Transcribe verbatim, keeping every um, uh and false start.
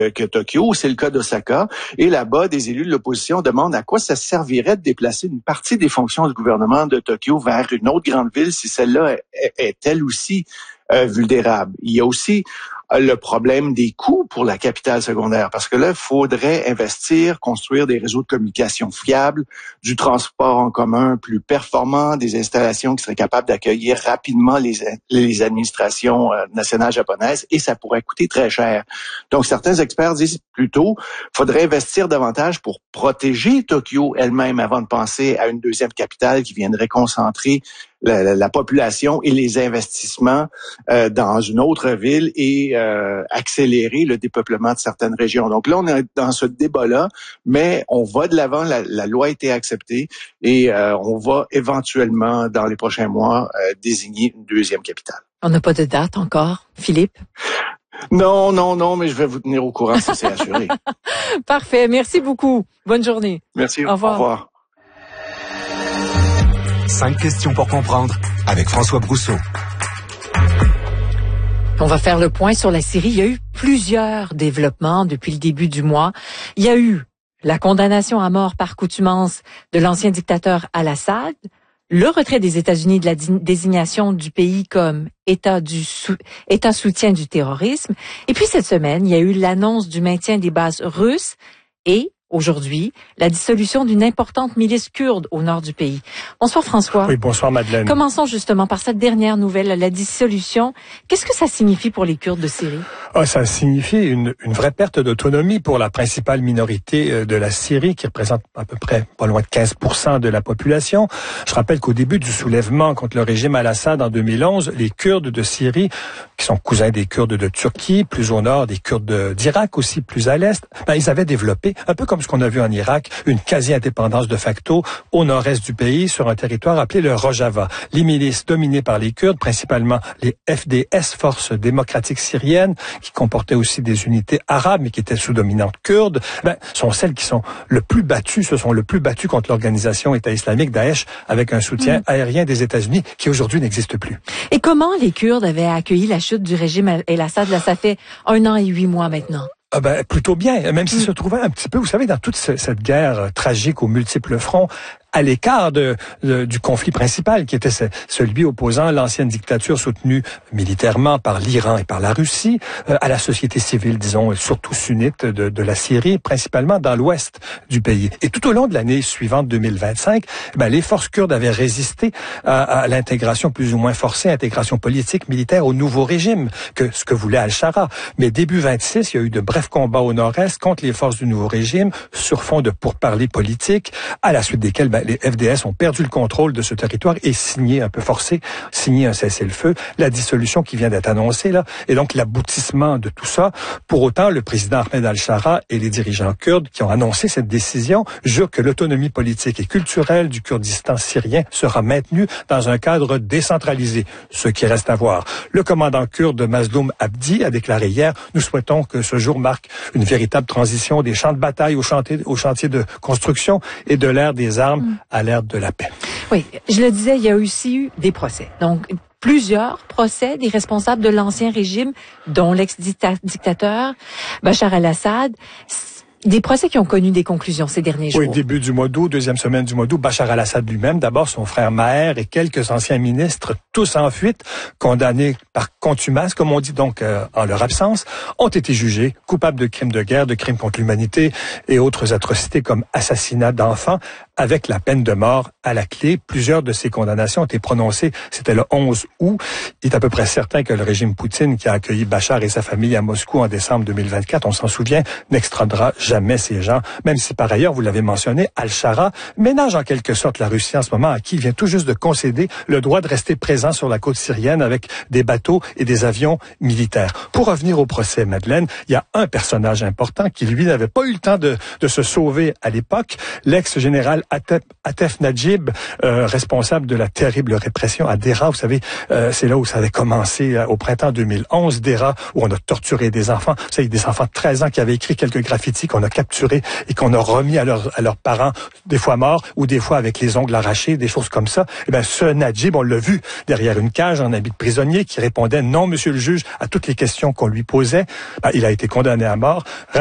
que Tokyo, c'est le cas d'Osaka. Et là-bas, des élus de l'opposition demandent à quoi ça servirait de déplacer une partie des fonctions du gouvernement de Tokyo vers une autre grande ville si celle-là est, est elle aussi euh, vulnérable. Il y a aussi le problème des coûts pour la capitale secondaire, parce que là, il faudrait investir, construire des réseaux de communication fiables, du transport en commun plus performant, des installations qui seraient capables d'accueillir rapidement les, les administrations nationales japonaises, et ça pourrait coûter très cher. Donc, certains experts disent plutôt, il faudrait investir davantage pour protéger Tokyo elle-même avant de penser à une deuxième capitale qui viendrait concentrer La, la, la population et les investissements euh, dans une autre ville et euh, accélérer le dépeuplement de certaines régions. Donc là, on est dans ce débat-là, mais on va de l'avant, la, la loi a été acceptée et euh, on va éventuellement, dans les prochains mois, euh, désigner une deuxième capitale. On n'a pas de date encore, Philippe? Non, non, non, mais je vais vous tenir au courant si c'est assuré. Parfait, merci beaucoup. Bonne journée. Merci, au revoir. Au revoir. Cinq questions pour comprendre avec François Brousseau. On va faire le point sur la Syrie. Il y a eu plusieurs développements depuis le début du mois. Il y a eu la condamnation à mort par contumace de l'ancien dictateur Al-Assad, le retrait des États-Unis de la désignation du pays comme État, du sou- État soutien du terrorisme. Et puis cette semaine, il y a eu l'annonce du maintien des bases russes et aujourd'hui, la dissolution d'une importante milice kurde au nord du pays. Bonsoir François. Oui, bonsoir Madeleine. Commençons justement par cette dernière nouvelle, la dissolution. Qu'est-ce que ça signifie pour les Kurdes de Syrie? Ah, ça signifie une, une vraie perte d'autonomie pour la principale minorité de la Syrie, qui représente à peu près pas loin de quinze pour cent de la population. Je rappelle qu'au début du soulèvement contre le régime Al-Assad en deux mille onze, les Kurdes de Syrie, qui sont cousins des Kurdes de Turquie, plus au nord, des Kurdes d'Irak aussi, plus à l'est, ben, ils avaient développé, un peu comme ce qu'on a vu en Irak, une quasi-indépendance de facto au nord-est du pays, sur un territoire appelé le Rojava. Les milices dominées par les Kurdes, principalement les F D S, Forces démocratiques syriennes, qui comportaient aussi des unités arabes, mais qui étaient sous dominante kurde, ben, sont celles qui sont le plus battues, ce sont le plus battues contre l'organisation État islamique, Daesh, avec un soutien mmh. aérien des États-Unis, qui aujourd'hui n'existe plus. Et comment les Kurdes avaient accueilli la chute du régime El-Assad? Là, ça fait un an et huit mois maintenant. Ah ben, plutôt bien, même s'il mmh. se trouvait un petit peu, vous savez, dans toute ce, cette guerre tragique aux multiples fronts, à l'écart de, de, du conflit principal, qui était ce, celui opposant l'ancienne dictature soutenue militairement par l'Iran et par la Russie, euh, à la société civile, disons, surtout sunnite de, de la Syrie, principalement dans l'ouest du pays. Et tout au long de l'année suivante, deux mille vingt-cinq, ben, les forces kurdes avaient résisté à, à l'intégration plus ou moins forcée, intégration politique, militaire au nouveau régime, que ce que voulait Al-Shara. Mais début vingt-six, il y a eu de brefs combats au nord-est contre les forces du nouveau régime, sur fond de pourparlers politiques, à la suite desquels, ben, les F D S ont perdu le contrôle de ce territoire et signé, un peu forcé, signé un cessez-le-feu, la dissolution qui vient d'être annoncée, là, et donc l'aboutissement de tout ça. Pour autant, le président Ahmed Al-Shara et les dirigeants kurdes qui ont annoncé cette décision jurent que l'autonomie politique et culturelle du Kurdistan syrien sera maintenue dans un cadre décentralisé, ce qui reste à voir. Le commandant kurde Mazloum Abdi a déclaré hier: « Nous souhaitons que ce jour marque une véritable transition des champs de bataille au chantier, au chantier de construction et de l'ère des armes mmh. à l'ère de la paix. » Oui, je le disais, il y a aussi eu des procès. Donc, plusieurs procès des responsables de l'ancien régime, dont l'ex-dictateur Bachar el-Assad. Des procès qui ont connu des conclusions ces derniers jours. Oui, début du mois d'août, deuxième semaine du mois d'août, Bachar el-Assad lui-même, d'abord son frère Maher et quelques anciens ministres, tous en fuite, condamnés par contumace, comme on dit donc euh, en leur absence, ont été jugés coupables de crimes de guerre, de crimes contre l'humanité et autres atrocités comme assassinat d'enfants, avec la peine de mort à la clé. Plusieurs de ces condamnations ont été prononcées, c'était le onze août. Il est à peu près certain que le régime Poutine, qui a accueilli Bachar et sa famille à Moscou en décembre deux mille vingt-quatre, on s'en souvient, n'extradera jamais ces gens, même si par ailleurs, vous l'avez mentionné, Al-Shara ménage en quelque sorte la Russie en ce moment, à qui il vient tout juste de concéder le droit de rester présent sur la côte syrienne avec des bateaux et des avions militaires. Pour revenir au procès, Madeleine, il y a un personnage important qui, lui, n'avait pas eu le temps de, de se sauver à l'époque, l'ex-général Atef, Atef Najib, euh, responsable de la terrible répression à Dera. Vous savez, euh, c'est là où ça avait commencé euh, au printemps deux mille onze, Dera, où on a torturé des enfants. Vous savez, des enfants de treize ans qui avaient écrit quelques graffitis qu'on a capturés et qu'on a remis à, leur, à leurs parents, des fois morts ou des fois avec les ongles arrachés, des choses comme ça. Eh bien, ce Najib, on l'a vu derrière une cage en habit de prisonnier qui répondait non, monsieur le juge, à toutes les questions qu'on lui posait. Ben, il a été condamné à mort.